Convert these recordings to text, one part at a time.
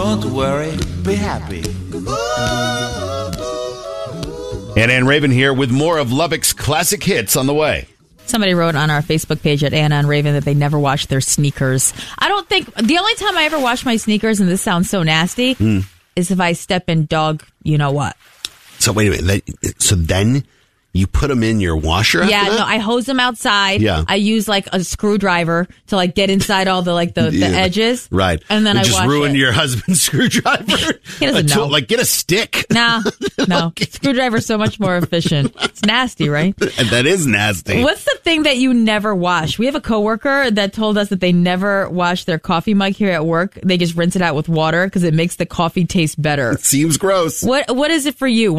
Don't worry, be happy. Ann Raven here with more of Lubbock's classic hits on the way. Somebody wrote on our Facebook page at Anna and Raven that they never wash their sneakers. I don't think the only time I ever wash my sneakers, and this sounds so nasty, is if I step in dog, you know what. So wait a minute. So then you put them in your washer? Yeah, after that? no, I hose them outside. Yeah. I use like a screwdriver to like get inside all the the edges. Right. And then I just wash ruin it. your husband's screwdriver. He doesn't know. Like get a stick. No. Screwdriver's so much more efficient. It's nasty, right? That is nasty. What's the thing that you never wash? We have a coworker that told us that they never wash their coffee mug here at work. They just rinse it out with water because it makes the coffee taste better. It seems gross. What is it for you?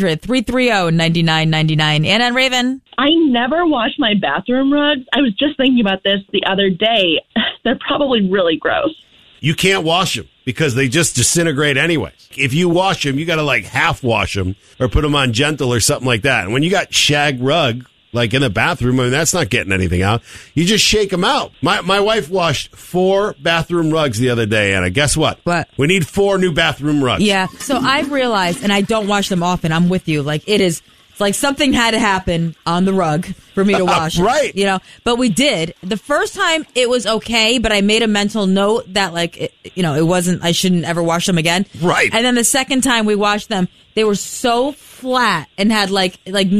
1-800-330-9999. Anna and Raven. I never wash my bathroom rugs. I was just thinking about this the other day. They're probably really gross. You can't wash them because they just disintegrate anyway. If you wash them, you got to like half wash them or put them on gentle or something like that. And when you got shag rug, like in the bathroom, I mean, that's not getting anything out. You just shake them out. My wife washed 4 bathroom rugs the other day, Anna. Guess what? What? We need 4 new bathroom rugs. Yeah. So I've realized, and I don't wash them often. I'm with you. Like it's like something had to happen on the rug for me to wash it. Right. You know, but we did. The first time it was okay, but I made a mental note that it wasn't, I shouldn't ever wash them again. Right. And then the second time we washed them, they were so flat and had I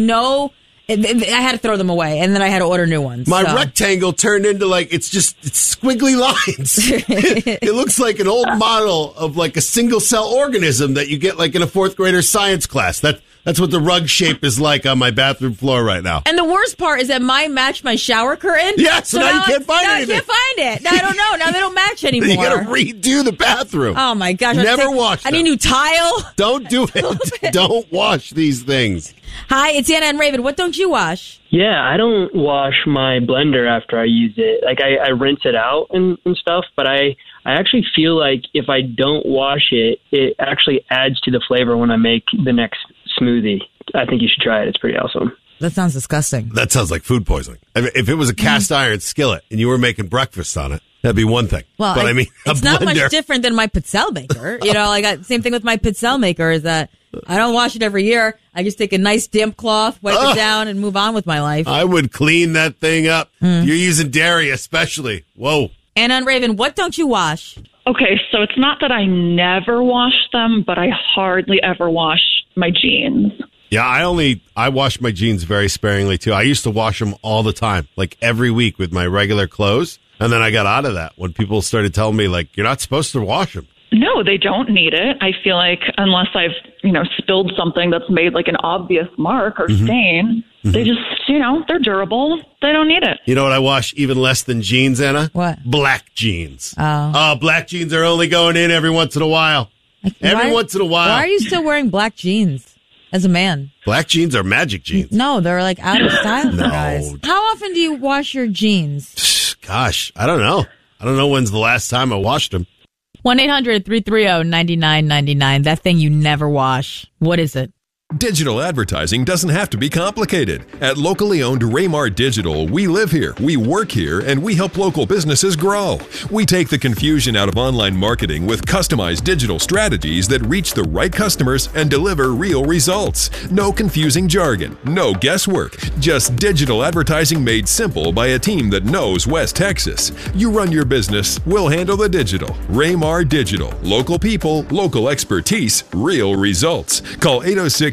had to throw them away, and then I had to order new ones. My rectangle turned into it's squiggly lines. It looks like an old model of like a single cell organism that you get like in a 4th grader science class. That's what the rug shape is like on my bathroom floor right now. And the worst part is that mine matched my shower curtain. Yeah, so now you can't find anything. I can't find it. Now I don't know. Now they don't match anymore. You got to redo the bathroom. Oh my gosh! Never wash them. I need a new tile. Don't do it. Don't wash these things. Hi, it's Anna and Raven. What don't you wash? Yeah, I don't wash my blender after I use it. Like I rinse it out and stuff, but I actually feel like if I don't wash it, it actually adds to the flavor when I make the next smoothie. I think you should try it. It's pretty awesome. That sounds disgusting. That sounds like food poisoning. If it was a cast iron skillet and you were making breakfast on it, that'd be one thing. Well, but it's not much different than my pizzelle maker. Same thing with my pizzelle maker is that I don't wash it every year. I just take a nice damp cloth, wipe it down, and move on with my life. I would clean that thing up. You're using dairy especially. Whoa. Anna and Raven, what don't you wash? Okay, so it's not that I never wash them, but I hardly ever wash my jeans. Yeah, I wash my jeans very sparingly too. I used to wash them all the time, like every week with my regular clothes. And then I got out of that when people started telling me you're not supposed to wash them. No, they don't need it. I feel like unless I've, spilled something that's made an obvious mark or stain, they just, they're durable. They don't need it. You know what I wash even less than jeans, Anna? What? Black jeans. Oh, black jeans are only going in every once in a while. Once in a while. Why are you still wearing black jeans as a man? Black jeans are magic jeans. No, they're out of style for No. guys. How often do you wash your jeans? Gosh, I don't know. I don't know when's the last time I washed them. 1-800-330-9999. That thing you never wash. What is it? Digital advertising doesn't have to be complicated. At locally owned Raymar Digital, we live here, we work here, and we help local businesses grow. We take the confusion out of online marketing with customized digital strategies that reach the right customers and deliver real results. No confusing jargon, no guesswork, just digital advertising made simple by a team that knows West Texas. You run your business, we'll handle the digital. Raymar Digital. Local people, local expertise, real results. Call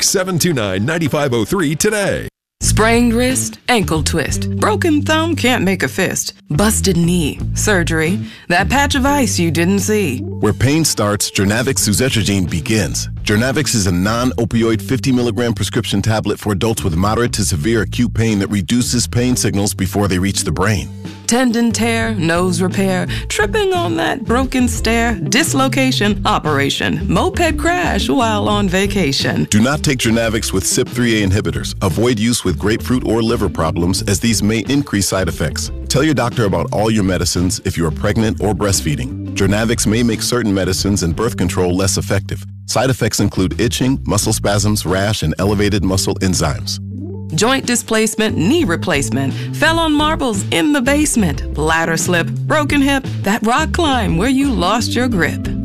806-729-9503 today. Sprained wrist, ankle twist, broken thumb can't make a fist, busted knee, surgery, that patch of ice you didn't see. Where pain starts, Jernavix suzetrigine begins. Jernavix is a non-opioid 50 milligram prescription tablet for adults with moderate to severe acute pain that reduces pain signals before they reach the brain. Tendon tear, nose repair, tripping on that broken stair, dislocation, operation, moped crash while on vacation. Do not take Jernavix with CYP3A inhibitors. Avoid use with grapefruit or liver problems as these may increase side effects. Tell your doctor about all your medicines if you are pregnant or breastfeeding. Jernavix may make certain medicines and birth control less effective. Side effects include itching, muscle spasms, rash, and elevated muscle enzymes. Joint displacement, knee replacement, fell on marbles in the basement, ladder slip, broken hip, that rock climb where you lost your grip.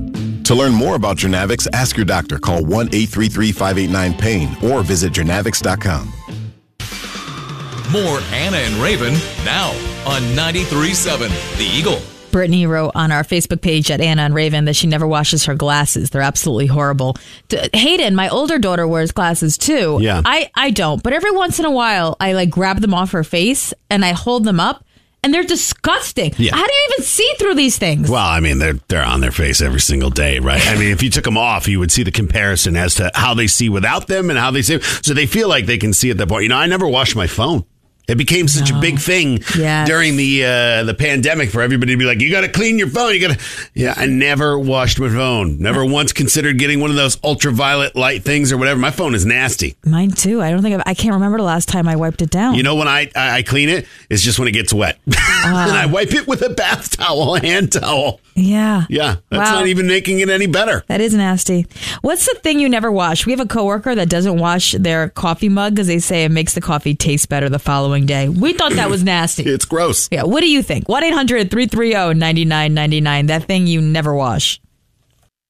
To learn more about Jernavix, ask your doctor. Call 1-833-589-PAIN or visit jernavix.com. More Anna and Raven now on 93.7 The Eagle. Brittany wrote on our Facebook page at Anna and Raven that she never washes her glasses. They're absolutely horrible. Hayden, my older daughter, wears glasses too. Yeah. I don't, but every once in a while I like grab them off her face and I hold them up and they're disgusting. Yeah. How do you even see through these things? Well, I mean, they're on their face every single day, right? I mean, if you took them off, you would see the comparison as to how they see without them and how they see. So they feel like they can see at that point. You know, I never wash my phone. It became such a big thing during the pandemic for everybody to be like, you got to clean your phone. Yeah, I never washed my phone. Never once considered getting one of those ultraviolet light things or whatever. My phone is nasty. Mine too. I can't remember the last time I wiped it down. You know when I clean it? It's just when it gets wet. And I wipe it with a bath towel, a hand towel. Yeah. Yeah. That's not even making it any better. That is nasty. What's the thing you never wash? We have a coworker that doesn't wash their coffee mug because they say it makes the coffee taste better the following day. We thought that was nasty. It's gross. Yeah. What do you think? 1-800-330-9999. That thing you never wash.